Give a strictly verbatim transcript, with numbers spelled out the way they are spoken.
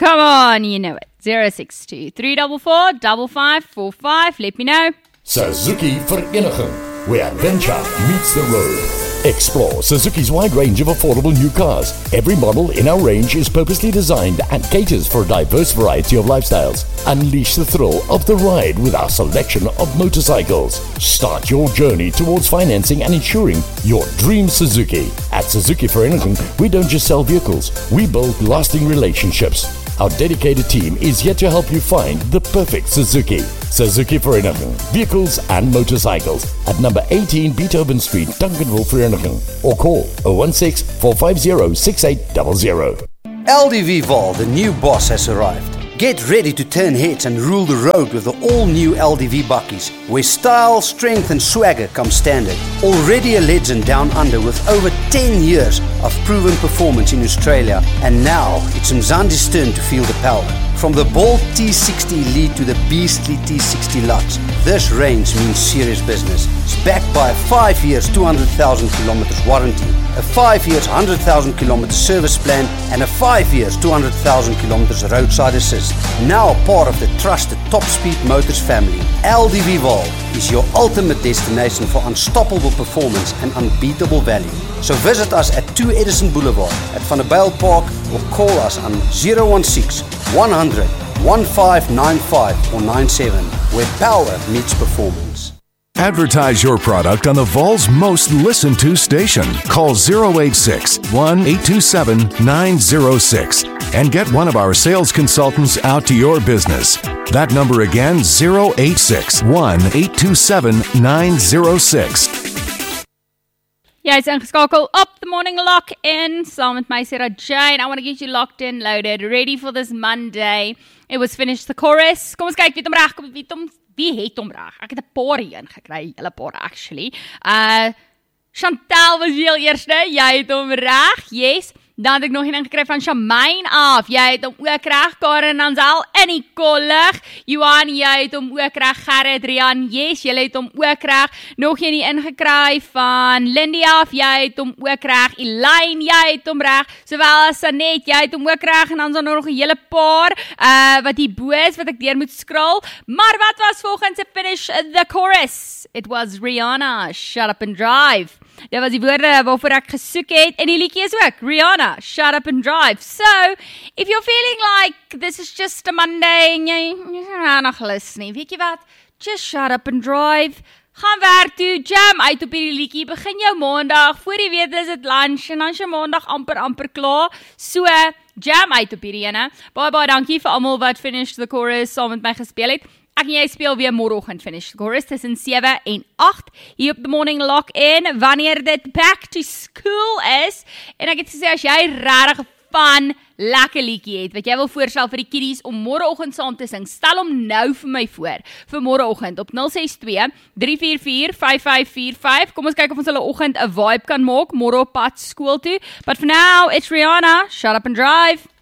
Come on, you know it. zero six two, three four four, five five four five. Let me know. Suzuki Vereniging, where adventure meets the road. Explore Suzuki's wide range of affordable new cars. Every model in our range is purposely designed and caters for a diverse variety of lifestyles. Unleash the thrill of the ride with our selection of motorcycles. Start your journey towards financing and insuring your dream Suzuki. At Suzuki Vereniging, we don't just sell vehicles, we build lasting relationships. Our dedicated team is here to help you find the perfect Suzuki. Suzuki Vereniging, vehicles and motorcycles at number eighteen Beethoven Street, Duncanville, Vereniging, or call zero one six, four five zero, six eight zero zero. L D V Vol, the new boss, has arrived. Get ready to turn heads and rule the road with the all-new L D V bakkies, where style, strength and swagger come standard. Already a legend down under with over ten years of proven performance in Australia, and now it's Mzansi's turn to feel the power. From the bold T sixty Elite to the beastly T sixty Lux, this range means serious business. It's backed by a five years, two hundred thousand kilometers warranty, a five years, one hundred thousand kilometers service plan, and a five years, two hundred thousand kilometers roadside assist. Now part of the trusted Top Speed Motors family, L D V Vol is your ultimate destination for unstoppable performance and unbeatable value. So visit us at two Edison Boulevard at Van der Bijl Park or call us on zero one six, one hundred, fifteen ninety-five or ninety-seven, where power meets performance. Advertise your product on the Vol's most listened to station. Call zero eight six, one eight two seven, nine zero six and get one of our sales consultants out to your business. That number again, zero eight six, one eight two seven, nine zero six. Jy is ingeskakel op the morning lock-in saam met my Sarah Jane. I want to get you locked in, loaded, ready for this Monday. It was finished the chorus. Kom ons kyk, wie het hom reg, wie het hom, wie het hom reg? Ek het 'n paar hier gekry, 'n paar actually. Uh Chantal was heel eerste, jy het hom reg. Yes. Dan het ek nog een gekry van Shamaine af. Jy het hom ook reg. Karen Ansel in die kollig. Johan, jy het hom ook reg. Gerrit, Rian, yes, jy het hom ook reg. Nog een die ingekry van Lindy af. Jy het hom ook reg. Elaine, jy het hom reg. Sowel as Sanet, jy het hom ook reg. En dan is daar nog 'n hele paar uh, wat die bo is, wat ek deur moet scroll. Maar wat was volgens se finish the chorus? It was Rihanna, Shut Up and Drive. Dit was die woorde waarvoor ek gesoek het. En die liedjie is ook Rihanna, Shut Up and Drive. So, if you're feeling like this is just a Monday en jy jy nog lus nie, weet jy wat? Just shut up and drive. Gaan werk toe, jam uit op hierdie liedjie. Begin jou maandag, voor jy weet is dit lunch en dan is jou maandag amper amper klaar. So, jam uit op hierdie ene. Baie baie dankie vir almal wat Finish the Chorus saam met my gespeel het. Ek en jy speel weer môreoggend Finish the Chorus tussen sewe en agt hier op the morning lock-in wanneer dit back to school is. En ek het gesê as jy regtig van lekker liedjie het wat jy wil voorstel vir die kiddies om môreoggend saam te sing, stel hom nou vir my voor vir môreoggend op nul ses twee, drie vier vier, vyf vyf vier vyf. Kom ons kyk of ons hulle oggend 'n vibe kan maak môre op pad skool toe. But for now, it's Rihanna, Shut Up and Drive.